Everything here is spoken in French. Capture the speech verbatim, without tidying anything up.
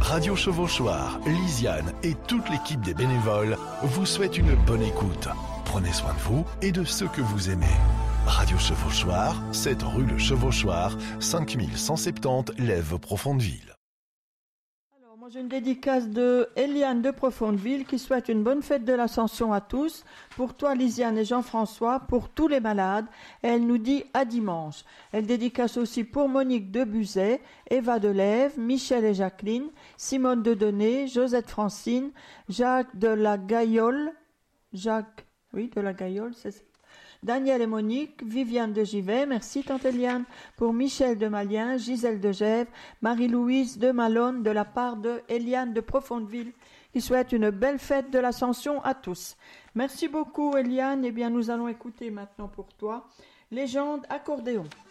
Radio Chevauchoir, Lisiane et toute l'équipe des bénévoles vous souhaitent une bonne écoute. Prenez soin de vous et de ceux que vous aimez. Radio Chevauchoir, sept rue Le Chevauchoir, cinq mille cent soixante-dix Lèves Profondeville. Alors, moi j'ai une dédicace de Eliane de Profondeville qui souhaite une bonne fête de l'Ascension à tous. Pour toi, Lisiane et Jean-François, pour tous les malades. Et elle nous dit à dimanche. Elle dédicace aussi pour Monique de Buzet, Eva de Lève, Michel et Jacqueline, Simone de Denay, Josette Francine, Jacques de la Gaillole, Jacques, oui, de la Gaillole, c'est ça. Daniel et Monique, Viviane de Givet, merci tante Eliane, pour Michel de Malien, Gisèle de Gève, Marie-Louise de Malone, de la part de Eliane de Profondeville, qui souhaite une belle fête de l'Ascension à tous. Merci beaucoup Eliane, et bien nous allons écouter maintenant pour toi Légende accordéon.